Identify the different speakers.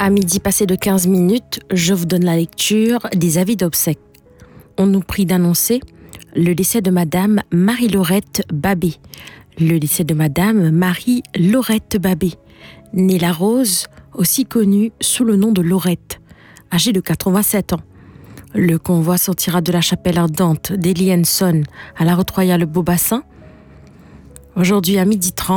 Speaker 1: À midi passé de 15 minutes, je vous donne la lecture des avis d'obsèques. On nous prie d'annoncer le décès de Madame Marie-Laurette Babé. Le décès de Madame Marie-Laurette Babé, née La Rose, aussi connue sous le nom de Laurette, âgée de 87 ans. Le convoi sortira de la chapelle ardente d'Elienson à la Route Royale Beaubassin aujourd'hui à 12h30.